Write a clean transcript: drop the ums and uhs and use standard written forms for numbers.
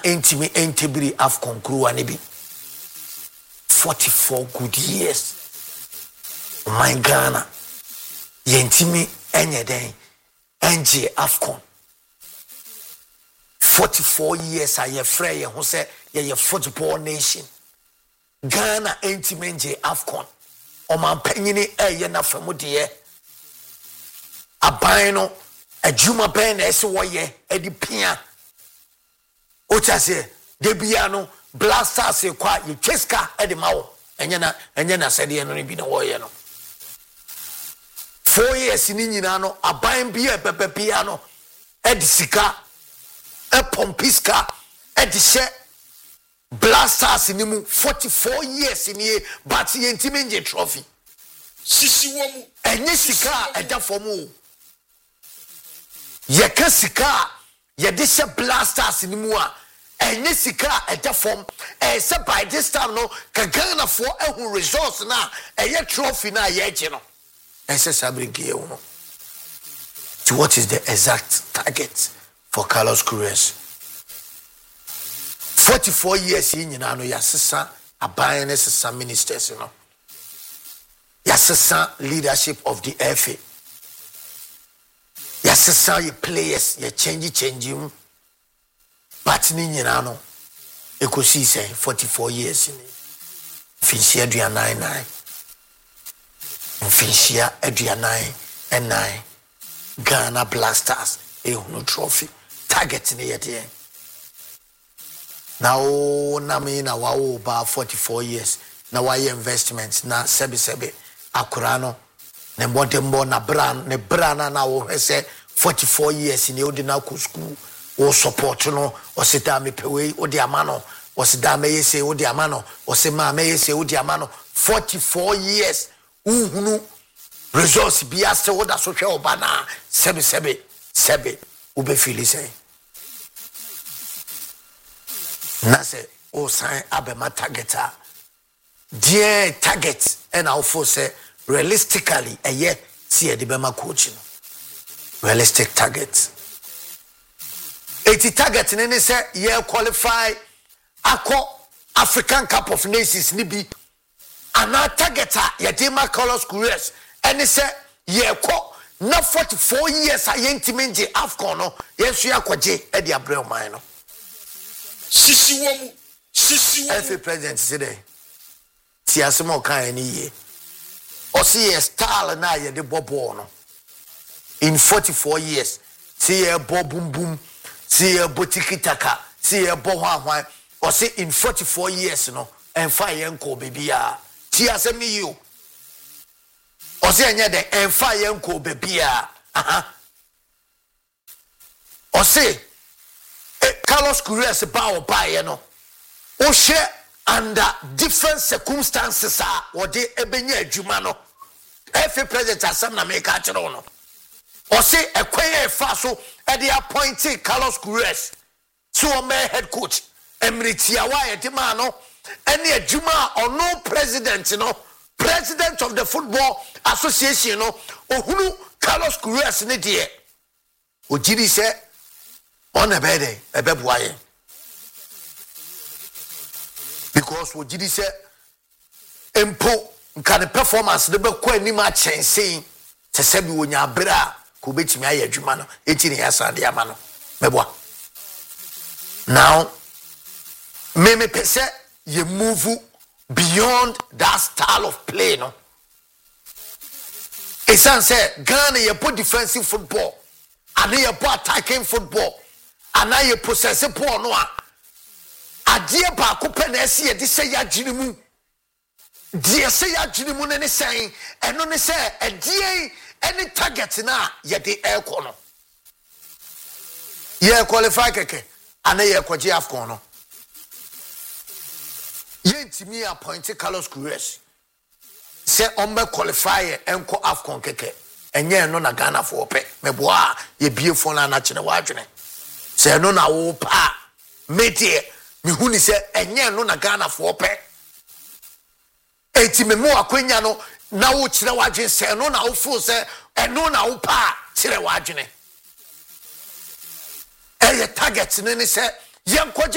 Entimi entibiri AFCON kruwa ne bi 44 good years. My Ghana yentimi enye den enje AFCON 44 years aye frɛ ye ho sɛ ye football nation. Ghana entimi enje AFCON omampanyini eye na famu de aban no adwuma bɛn na ɛsɛ wɔyɛ edi pia ochase debia no blasters kwa ye cheska edi mawo enye na sɛde no bi na wɔyɛ no 4 years ni nyina no aban bi pepepia no edi sika pompiska edi hye blasters ni mu 44 years ni but yentimi nje trophy sisi wo mu enye sika eda fomu ye ka sika ye de hye blasters ni mu a enye sika eda fom say by this time no ka Ghana for ehu resource na eye trophy na ye gye no ese sabrinki ye no. So what is the exact target for Carlos Queiroz? 44 years in nyina no yasesa aban ne sesa ministers no yasesa leadership of the FA yasesa ye players ye change but ni nyina no ekosi say 44 years ni finsia aduanan finsia aduanan and Ghana Blasters no trophy target ni yete now na me na wa ba 44 years na wa investments na sebe akura no ne modembo na brand ne brana na wo hwese 44 years ni odi na ko school wo support no o sita me pewe odi amano o sida me yese odi amano o se ma me yese odi amano 44 years uhunu resource bi ase wo da so hwe oba na sebe wo be feel say na se o sign abema targeta dear target and our force realistically a year see the bema coaching realistic target 80 target ne say year qualify akọ African Cup of Nations ni bi ana targeta ye dema Carlos Queiroz and say year ko na 44 years ayentimenje AFCON no yesu yakwaje e de abrel man no sisi wo FA president today ti asemo kan ni ye o see a style na ye de bobo no in 44 years see a boom boom see a botiki taka see a bo hwan o see in 44 years no and fire enko bebia ti asem ni you o see anya de and fire enko bebia o see Carlos Queiroz ba o bae no o hwe under different circumstances or de ebenya adwuma no FA president asem na make a kire no o say ekwen e fa so e de appoint Carlos Queiroz so me head coach Emritiawa e de ma no ene adwuma ono president no president of the Football Association no ohunu Carlos Queiroz ne de o giri se on a bed ebeboaye because wo gidi se empo nka ne performance de be kwa ni ma chensen se se bi wonya bra ko betimi aye adwuma no eti ne yasande ama no meboa now me pese ye move beyond that style of play no esan say Ghana ye put defensive football and ye put attacking football and ye possessive ball no adie ba ko pe na ese ye de se ya gini mu de se ya gini mu ne sen eno ne se adie any target na ye de ekọ no ye qualify keke ana ye kwaje AFCON no ye ntimi appoint Carlos Queiroz se on be qualify enko AFCON keke enye no na Ghana for pe meboa ye bie fo na kire wa adwene se no na wo pa medie mi huni se enye no na Ghana for pe eti memo akwanya no na wo kire wa adwene se no na wo fo se eno na wo pa kire wa adwene e ye target ne se ye